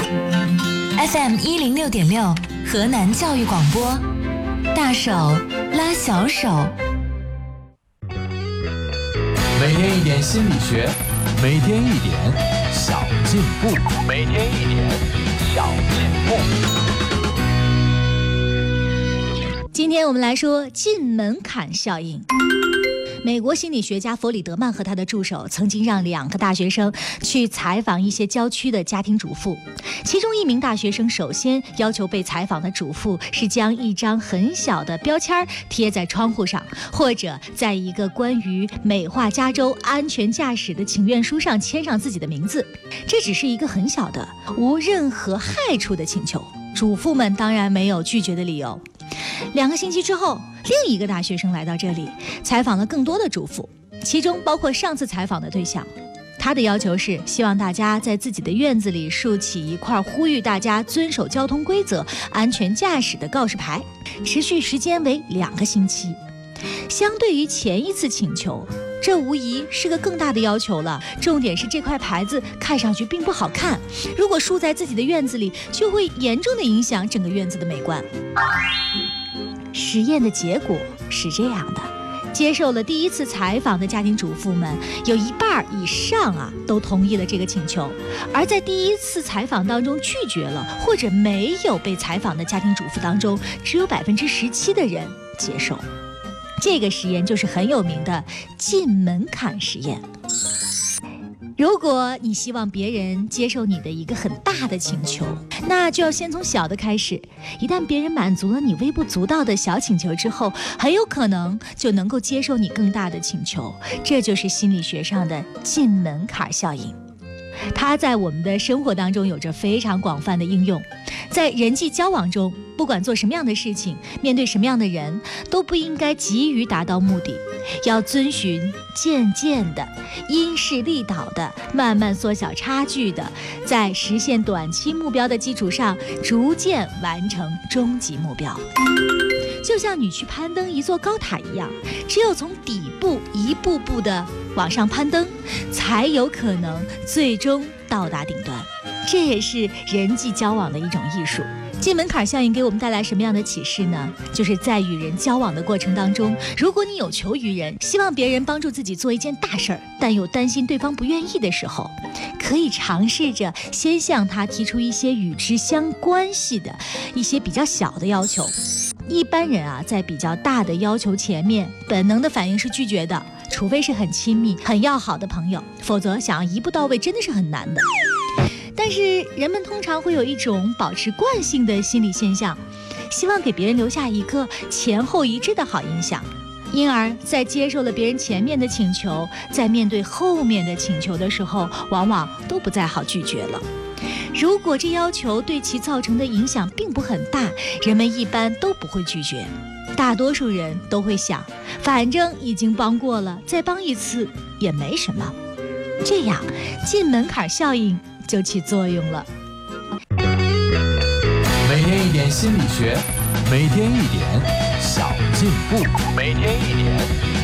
FM106.6河南教育广播，大手拉小手。 每天一点心理学，每天一点小进步，每天一点小进步。 今天我们来说进门槛效应。美国心理学家弗里德曼和他的助手曾经让2个大学生去采访一些郊区的家庭主妇，其中一名大学生首先要求被采访的主妇是将一张很小的标签贴在窗户上，或者在一个关于美化加州安全驾驶的请愿书上签上自己的名字。这只是一个很小的无任何害处的请求，主妇们当然没有拒绝的理由。2个星期之后，另一个大学生来到这里，采访了更多的主妇，其中包括上次采访的对象。他的要求是希望大家在自己的院子里竖起一块呼吁大家遵守交通规则、安全驾驶的告示牌，持续时间为2个星期。相对于前一次请求，这无疑是个更大的要求了。重点是这块牌子看上去并不好看，如果竖在自己的院子里，就会严重的影响整个院子的美观。实验的结果是这样的，接受了第一次采访的家庭主妇们，有1半以上都同意了这个请求，而在第一次采访当中拒绝了或者没有被采访的家庭主妇当中，只有17%的人接受。这个实验就是很有名的进门槛实验。如果你希望别人接受你的一个很大的请求，那就要先从小的开始。一旦别人满足了你微不足道的小请求之后，很有可能就能够接受你更大的请求。这就是心理学上的进门槛效应。它在我们的生活当中有着非常广泛的应用。在人际交往中，不管做什么样的事情，面对什么样的人，都不应该急于达到目的，要遵循渐渐的、因势利导的、慢慢缩小差距的，在实现短期目标的基础上，逐渐完成终极目标。就像你去攀登一座高塔一样，只有从底部一步步的往上攀登，才有可能最终到达顶端。这也是人际交往的一种艺术。进门槛效应给我们带来什么样的启示呢？就是在与人交往的过程当中，如果你有求于人，希望别人帮助自己做一件大事儿，但又担心对方不愿意的时候，可以尝试着先向他提出一些与之相关系的一些比较小的要求。一般人在比较大的要求前面，本能的反应是拒绝的，除非是很亲密、很要好的朋友，否则想要一步到位真的是很难的。但是人们通常会有一种保持惯性的心理现象，希望给别人留下一个前后一致的好印象，因而在接受了别人前面的请求，在面对后面的请求的时候，往往都不再好拒绝了。如果这要求对其造成的影响并不很大，人们一般都不会拒绝。大多数人都会想，反正已经帮过了，再帮一次也没什么。这样进门槛效应就起作用了。 每天一点心理学，每天一点小进步，每天一点